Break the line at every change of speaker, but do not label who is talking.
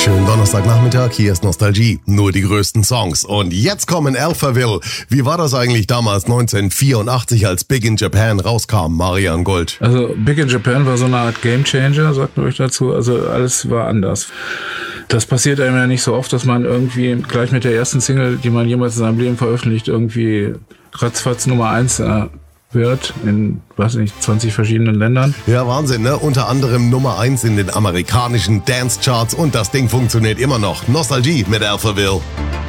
Schönen Donnerstagnachmittag, hier ist Nostalgie, nur die größten Songs. Und jetzt kommen Alphaville. Wie war das eigentlich damals 1984, als Big in Japan rauskam, Marian Gold?
Also Big in Japan war so eine Art Gamechanger, sagt man euch dazu. Also alles war anders. Das passiert einem ja nicht so oft, dass man irgendwie gleich mit der ersten Single, die man jemals in seinem Leben veröffentlicht, irgendwie ratzfatz Nummer 1 wird in, 20 verschiedenen Ländern.
Ja, Wahnsinn, ne? Unter anderem Nummer 1 in den amerikanischen Dance-Charts und das Ding funktioniert immer noch. Nostalgie mit Alphaville.